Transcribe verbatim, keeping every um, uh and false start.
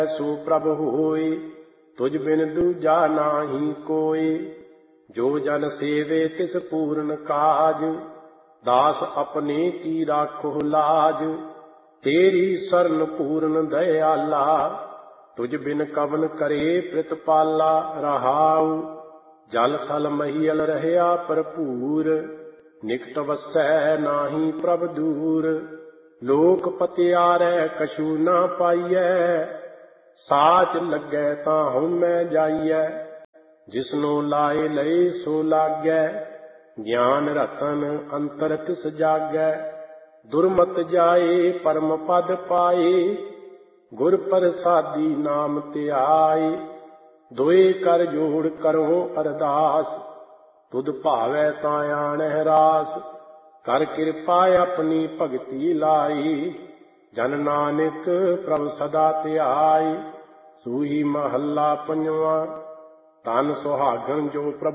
सो प्रभ होय, तुझ बिन दूजा नाही कोय। जो जन सेवे तिस पूर्ण काज, दास अपने की राखो लाज। तेरी शरण पूर्ण दयाला, तुझ बिन कवन करे प्रतिपाला। रहाउ जल थल महियल रहया भरपूर, निकट वसै नाही प्रभ दूर। लोक पतियारै कछु न पाइयै, साच लगै तां हउमੈ जाइयै। जिसनो लाए लए सो लागै, ज्ञान रतन अंतर तिस जागै। दुर्मत जाए परम पद पाए, गुर प्रसादी नाम ਧਿਆਏ। दोए कर जोड़ करो अरदास, तुध भावै तां आणै रास। कर किरपा अपनी भगति लाई, जन नानक प्रभ सदा ਧਿਆਏ। सूही महला पंजवा। तन सुहागन जो प्रभु